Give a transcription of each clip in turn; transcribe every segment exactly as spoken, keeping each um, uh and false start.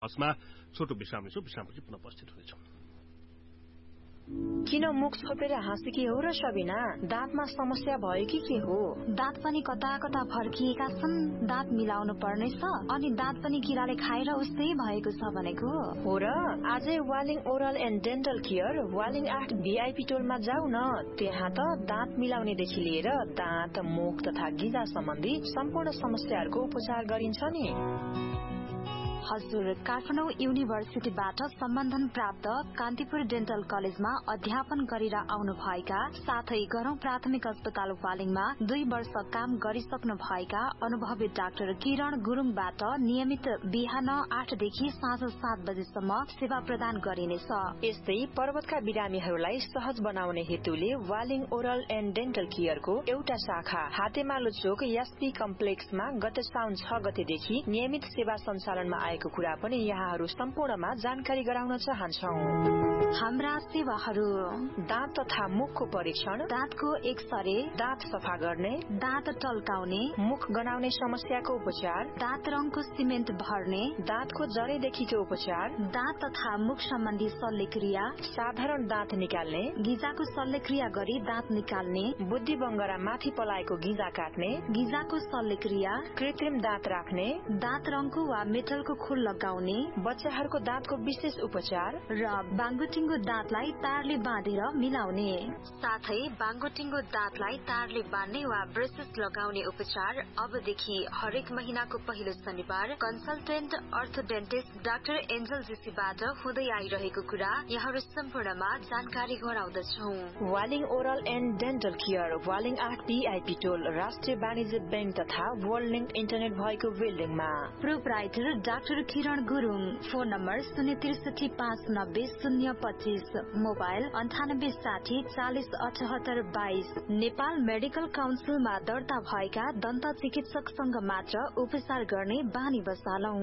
हसमा छोटो विश्राम लिन्छौँ, विश्रामपछि पुनः उपस्थित हुनेछौँ। किन मुख छोपेर हाँसेकी हो र सबिना? दाँतमा समस्या भयो कि के हो? दाँत पनि कता कता फर्किएका छन्, दाँत मिलाउनु पर्नेछ, अनि दाँत पनि किराले खाएर उस्तै भएको छ भनेको हो र। आजै Waling oral and dental care Waling आठ भिआइपी टोलमा जाऊ न। त्यहाँ त दाँत मिलाउनेदेखि लिएर दाँत, मुख तथा गिजा सम्बन्धी सम्पूर्ण समस्याहरूको उपचार गरिन्छ नि। हजुर, काठमाडौँ युनिभर्सिटीबाट सम्बन्धन प्राप्त कान्तिपुर डेन्टल कलेजमा अध्यापन गरेर आउनु भएका साथै गरौं प्राथमिक अस्पताल वालिङमा दुई वर्ष काम गरिसक्नु भएका अनुभवी डाक्टर किरण गुरुङबाट नियमित बिहान आठदेखि साँझ सात बजेसम्म सेवा प्रदान गरिनेछ। यस्तै पर्वतका बिरामीहरूलाई सहज बनाउने हेतुले वालिङ ओरल एन्ड डेन्टल केयरको एउटा शाखा हातेमालो चोक एसपी कम्प्लेक्समा गत साउन छ गतेदेखि नियमित सेवा सञ्चालनमा आएको कुरा पनि यहाँहरू सम्पूर्णमा जानकारी गराउन चाहन्छौं। हाम्रा सेवाहरू: दाँत तथा मुखको परीक्षण, दाँतको एक्सरे, दाँत सफा गर्ने, दाँत टल्काउने, मुख गनाउने समस्याको उपचार, दाँत रङको सिमेन्ट भर्ने, दाँतको जरेदेखिको उपचार, दाँत तथा मुख सम्बन्धी शल्यक्रिया, साधारण दाँत निकाल्ने, गिजाको शल्यक्रिया गरी दाँत निकाल्ने, बुद्धि बङ्गरा माथि पलाएको गिजा काट्ने, गिजाको शल्यक्रिया, कृत्रिम दाँत राख्ने, दाँत रङको वा मेटलको खोल लगाउने, बच्चाहरूको दाँतको विशेष उपचार र बाङ्गोटिङ्गो दाँतलाई तारले बाँधेर मिलाउने, साथै बाङ्गोटिङ्गो दाँतलाई तारले बाँध्ने वा ब्रेसेस लगाउने उपचार अबदेखि हरेक महिनाको पहिलो शनिबार कन्सल्टेन्ट अर्थोडेन्टिस्ट डाक्टर एन्जल जेसीबाट हुँदै आइरहेको कुरा यहाँहरू सम्पूर्णमा जानकारी गराउँदछौ। Waling oral and dental care Waling आठ बीआईपी टोल राष्ट्रिय वाणिज्य बैंक तथा वर्ल्ड लिङ्क इन्टरनेट भएको बिल्डिङमा। प्रोप्राइटर डाक्टर किरण गुरुङ। फोन नम्बर शून्य त्रिसठी पाँच नब्बे शून्य पच्चीस, मोबाइल अन्ठानब्बे साठी चालिस अठहत्तर बाइस। नेपाल मेडिकल काउन्सिलमा दर्ता भएका दन्त चिकित्सकसँग मात्र उपचार गर्ने बानी बसालौ।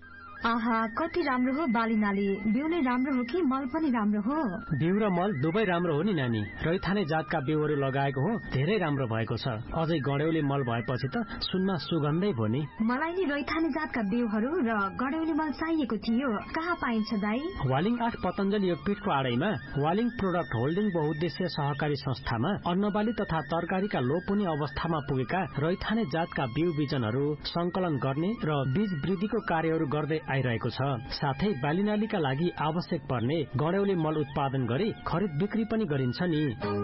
आहा, कति राम्रो हो बालिनाली। बिउ नै राम्रो हो कि मल पनि राम्रो हो? बिउ र मल दुवै राम्रो हो नि नानी। रैथाने जातका बिउहरू लगाएको हो, धेरै राम्रो भएको छ। अझै गड्यौली मल भएपछि त सुनमा सुगन्धै भयो नि। मलाई नि रैथाने जातका बिउहरू र गड्यौली मल चाहिएको थियो। कहाँ पाइन्छ दाई? वालिङ आठ पतञ्जलि योगपीठको आडैमा वालिङ प्रोडक्ट होल्डिङ बहुद्देश्य सहकारी संस्थामा अन्नबाली तथा तरकारीका लोपुनी अवस्थामा पुगेका रैथाने जातका बिउ बिजनहरू संकलन गर्ने र बीज वृद्धिको कार्यहरू गर्दै आइरहेको छ। साथै बालिनालीका लागि आवश्यक पर्ने गड्यौली मल उत्पादन गरी खरिद बिक्री पनि गरिन्छ नि।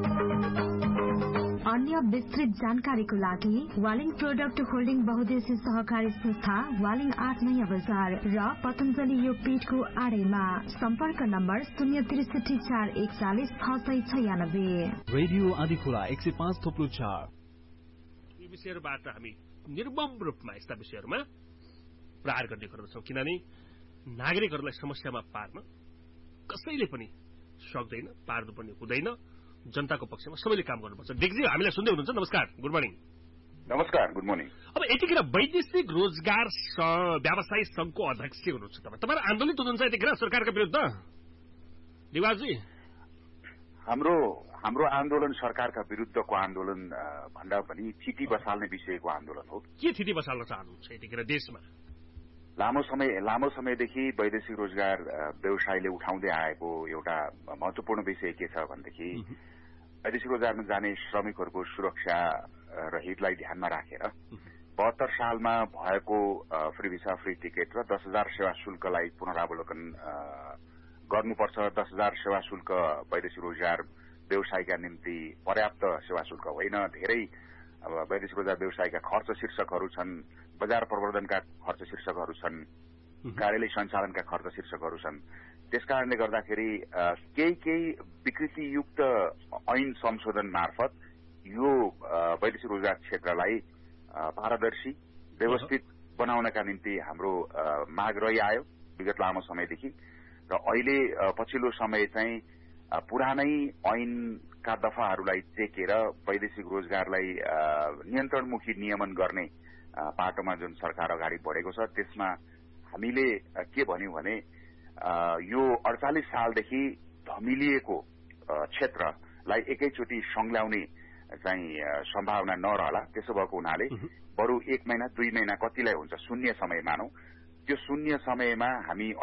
अन्य विस्तृत जानकारीको लागि वालिङ प्रोडक्ट होल्डिङ बहुद्देश्य सहकारी संस्था वालिङ आठ नयाँ बजार र पतञ्जलि योगपीठको आडैमा। सम्पर्क नम्बर शून्य त्रिसठी चार एकचालिस छ सय छयानब्बे। रेडियो आदिखोला एक सय पाँच थोप्लो चार। यी विषयहरूबाट हामी निर्मम रूपमा यस्ता विषयहरूमा प्रहार गर्ने गर्दछौँ, किनभने नागरिकहरूलाई समस्यामा पार्न कसैले पनि सक्दैन, पार्नु पनि हुँदैन। जनताको पक्षमा सबैले काम गर्नुपर्छ। डिग्जी हामीलाई सुन्दै हुनुहुन्छ? नमस्कार, गुड मर्निङ। नमस्कार, गुड मर्निङ। अब यतिखेर वैदेशिक रोजगार व्यवसायी संघको अध्यक्ष हुनुहुन्छ तपाईँ। तपाईँ आन्दोलित हुनुहुन्छ यतिखेर सरकारका विरुद्ध दिवाजी? हाम्रो हाम्रो आन्दोलन सरकारका विरुद्धको आन्दोलन भन्दा पनि थिति बसाल्ने विषयको आन्दोलन हो। के थिति बसाल्न चाहनुहुन्छ यतिखेर देशमा? लामो समय लामो समयदेखि वैदेशिक रोजगार व्यवसायले उठाउँदै आएको एउटा महत्वपूर्ण विषय के छ भनेदेखि वैदेशिक रोजगारमा जाने श्रमिकहरूको सुरक्षा र हितलाई ध्यानमा राखेर बहत्तर सालमा भएको फ्री भिसा फ्री टिकट र दस हजार सेवा शुल्कलाई पुनरावलोकन गर्नुपर्छ। दस हजार सेवा शुल्क वैदेशिक रोजगार व्यवसायका निम्ति पर्याप्त सेवा शुल्क होइन। धेरै वैदेशिक रोजगार व्यवसायका खर्च शीर्षकहरू छन्, बजार प्रवर्धनका खर्च शीर्षकहरू छन्, कार्यालय सञ्चालनका खर्च शीर्षकहरू छन्। त्यसकारणले गर्दाखेरि केही केही विकृतियुक्त ऐन संशोधन मार्फत यो वैदेशिक रोजगार क्षेत्रलाई पारदर्शी व्यवस्थित बनाउनका निम्ति हाम्रो माग रहिआयो विगत लामो समयदेखि। र अहिले पछिल्लो समय चाहिँ पुरानै ऐनका दफाहरूलाई टेकेर वैदेशिक रोजगारलाई नियन्त्रणमुखी नियमन गर्ने पाटोमा जुन सरकार अगाडि बढेको छ त्यसमा हामीले के भन्यौं भने यो अडचालिस सालदेखि धमिलिएको क्षेत्रलाई एकैचोटि संल्याउने चाहिँ सम्भावना नरहला। त्यसो भएको हुनाले बरु एक महिना दुई महिना कतिलाई हुन्छ शून्य समय मानौ, त्यो शून्य समयमा हामी